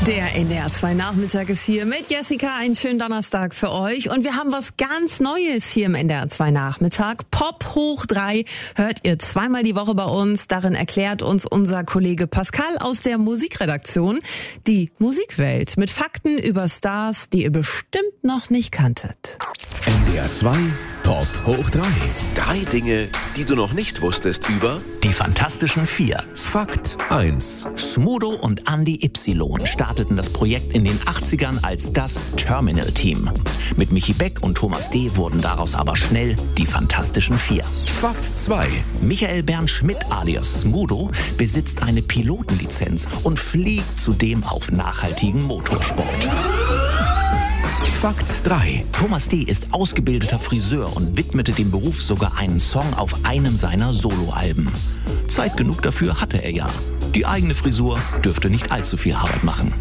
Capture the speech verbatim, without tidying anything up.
Der N D R zwei Nachmittag ist hier mit Jessica. Einen schönen Donnerstag für euch. Und wir haben was ganz Neues hier im N D R zwei Nachmittag. Pop hoch drei hört ihr zweimal die Woche bei uns. Darin erklärt uns unser Kollege Pascal aus der Musikredaktion die Musikwelt mit Fakten über Stars, die ihr bestimmt noch nicht kanntet. N D R zwei Pop hoch drei. Drei Dinge, die du noch nicht wusstest über Die Fantastischen Vier. Fakt eins. Smudo und Andy Y starteten das Projekt in den achtzigern als das Terminal-Team. Mit Michi Beck und Thomas D. wurden daraus aber schnell die Fantastischen Vier. Fakt zwei. Michael Bernd Schmidt alias Smudo besitzt eine Pilotenlizenz und fliegt zudem auf nachhaltigen Motorsport. Fakt drei. Thomas D. ist ausgebildeter Friseur und widmete dem Beruf sogar einen Song auf einem seiner Soloalben. Zeit genug dafür hatte er ja. Die eigene Frisur dürfte nicht allzu viel Arbeit machen.